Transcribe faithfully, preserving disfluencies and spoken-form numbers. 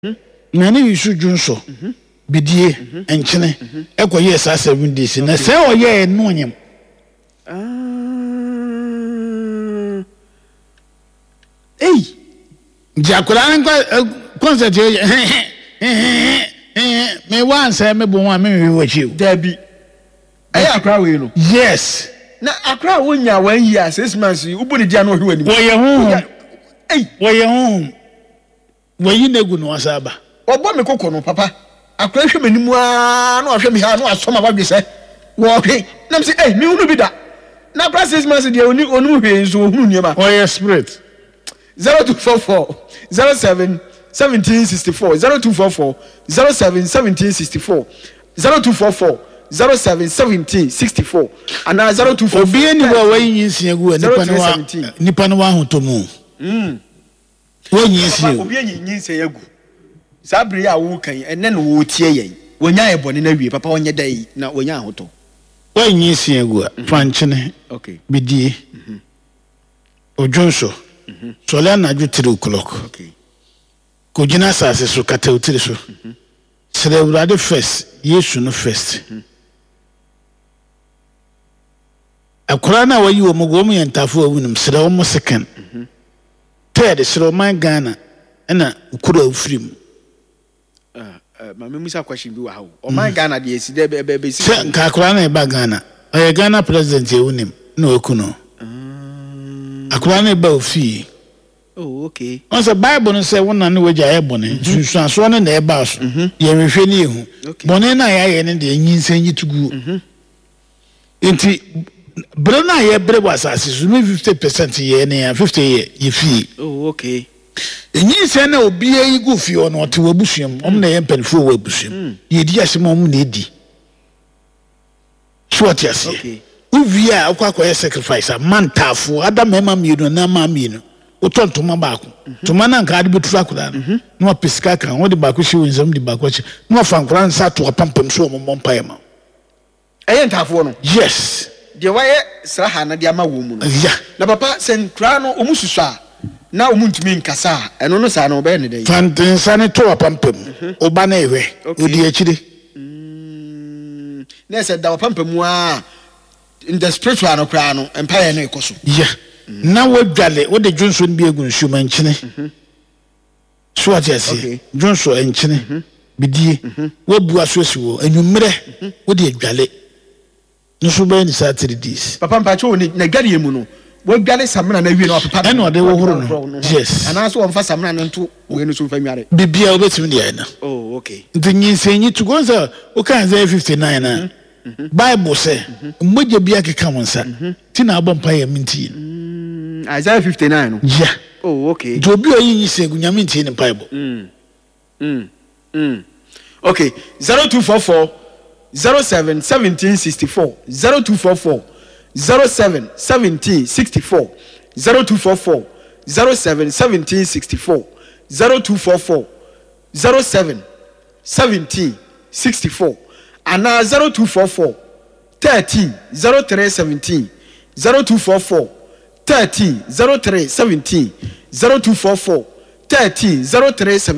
na ne yisu junso bidie enchene ekoye sa seven days na se oye no onyem ah eh jakura nko concert ye me wan say me bo wan me we wachi dabi ayi akra we no yes na akra wonya one year six months ubuni dia no hwe ni wo ye hu eh wo ye hu wo yi negu no asaba obo me kokko no papa akra hwe manimu a na hwe me ha na asoma ba gwese wo hwe nam se eh me hunu bi da na akra six months dia oni onu hwe nso hunu niema wo ye spirit zero two four four zero seven seventeen sixty-four zero two four four zero seven seventeen sixty-four zero two four four zero seven seventeen sixty-four and zero two four four obi eni wa wayi nyinsia gu nipa no wa nipa no wa hotomu mm wo nyinsia obi enyi nyinsia yagu sabri a wo kan enne no wo tie yen wonya ebone na wie papa onye dai na wonya hoto wo nyinsia gu fanchene okay bidie mhm ojonso mhm so le na ju three o'clock okay ko gina sase so kata utiri so mhm sere urade first yesu no first mhm akora na wayi wo mugo mu yentafo awunum sere wo mo second mhm third sere o man Ghana na ukura ufrim ah ma me musa question bi wa ha o man Ghana de esi de be be si ka akora na e ba Ghana o Ghana president ewunim na okuno akora na e ba ofi oh okay on the bible no say wona na waja e bone susu so na na e ba so ye rehwe ni ehu bone na ya ye ne de nyinsan yitugu enti bre na ye bre wasase so me fifty percent ye ne fifty ye ye fi oh okay nyinsan na obi ayi gu fi ono ote wabusuam om na ye mpanfo wabusuam ye di asem om na edi short yase okay uvia akwa kwa sacrifice amantafo adamema mienu na ma mienu otontoma baako toma na nka ade betu akura no na pesika kan wo de baako hye wonzam de baako hye no fa nkura nsa to apampam so mo mpae ma eye ntafo no yes de waye sraha na de ama wo mu no ya na papa senkura no omususu a na omuntumi nkasa eno no sa na obe ne dey fantensa ne to apampam oba na ehwe odi akire mm na se da apampam a in the spiritual no kra no empire no ekoso ya na wadwale wo de Johnson bi egun huma nchene so atiase Johnson enchene bidie wo bu asosi wo anwumre wo de adwale no so ba ni sa three days papa mpacho ni na gari emu no wo dwale samna na wie no papa eno de wo horo no yes ana so wo mfa samna no nto we no so fa nware bibia obetimi de yana oh okay ntinyi senyi to go say o kan say fifty-nine na bible say mmoje bia keka wonsa ti na abompa ya minti Isaiah fifty-nine no yeah oh okay jobi oyin segu nyame nti in bible mm mm mm okay zero two four four zero seven seventeen sixty-four zero two four four zero seven seventeen sixty-four zero two four four zero seven seventeen sixty-four zero two four four zero seven seventeen sixty-four and now zero two four four thirteen zero three seventeen zero two four four thirteen zero three seventeen zero two four four thirteen zero three seventeen